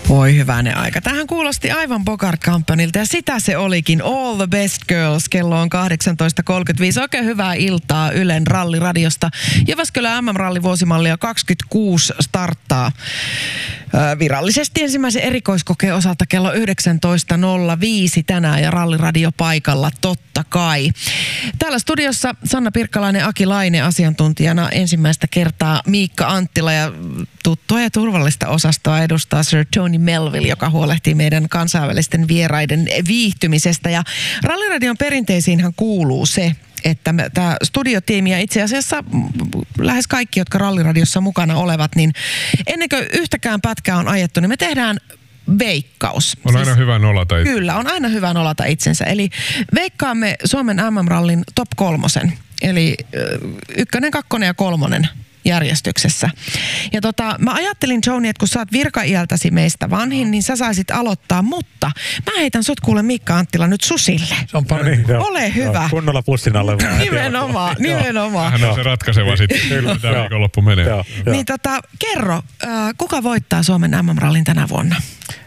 Voi hyvänen aika. Tähän kuulosti aivan Bogart Companylta ja sitä se olikin. All the best girls. Kello on 18.35. Oikein hyvää iltaa Ylen ralliradiosta. Jyväskylän MM-ralli vuosimallia 26 starttaa virallisesti ensimmäisen erikoiskokeen osalta kello 19.05 tänään ja ralliradio paikalla totta kai. Täällä studiossa Sanna Pirkkalainen, Aki Laine asiantuntijana ensimmäistä kertaa Miikka Anttila ja tuttua ja turvallista osastoa edustaa Sir Tony Melville, joka huolehtii meidän kansainvälisten vieraiden viihtymisestä. Ja ralliradion perinteisiinhän kuuluu se, että tämä studiotiimi ja itse asiassa lähes kaikki, jotka ralliradiossa mukana olevat, niin ennen kuin yhtäkään pätkää on ajettu, niin me tehdään veikkaus. On aina hyvä nolata itsensä. Kyllä, on aina hyvä nolata itsensä. Eli veikkaamme Suomen MM-rallin top 3, eli 1, 2 ja 3 järjestyksessä. Ja mä ajattelin, Joni, että kun sä oot virkaiältäsi meistä vanhin, niin sä saisit aloittaa, mutta mä heitän sut kuule Miikka Anttila nyt susille. Se on parempi. Niin, ole hyvä. Joo, kunnolla pussin alle. Nimenomaan. Hän on se ratkaiseva sitten, kun tämä viikonloppu menee. Niin kerro, kuka voittaa Suomen MM-rallin tänä vuonna?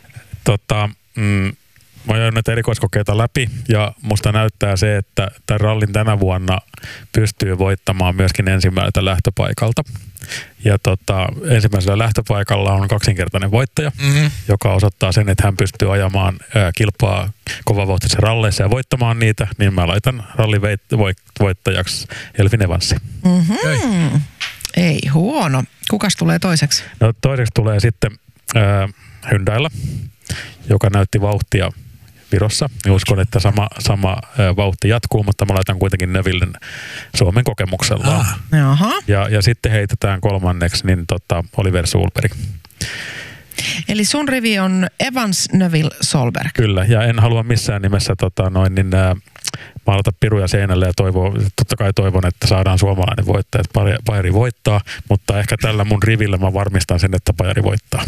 Mä oon näitä erikoiskokeita läpi ja musta näyttää se, että tämän rallin tänä vuonna pystyy voittamaan myöskin ensimmäiseltä lähtöpaikalta. Ja ensimmäisellä lähtöpaikalla on kaksinkertainen voittaja, joka osoittaa sen, että hän pystyy ajamaan kilpaa kovavauhtisissa ralleissa ja voittamaan niitä, niin mä laitan rallin voittajaksi Elfyn Evansin. Ei huono. Kukas tulee toiseksi? No toiseksi tulee sitten Hyundailla, joka näytti vauhtia Virossa. Ja uskon, että sama vauhti jatkuu, mutta mä laitan kuitenkin Neuvillen Suomen kokemuksellaan. Ja sitten heitetään kolmanneksi niin Oliver Solberg. Eli sun rivi on Evans, Neuville, Solberg. Kyllä, ja en halua missään nimessä maalata piruja seinälle ja totta kai toivon, että saadaan suomalainen voittaja, että Pajari voittaa, mutta ehkä tällä mun rivillä mä varmistan sen, että Pajari voittaa.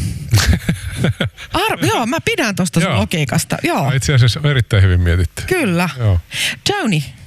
Joo, mä pidän tosta sun logiikasta. Joo. Itse asiassa on erittäin hyvin mietitty. Kyllä. Tony,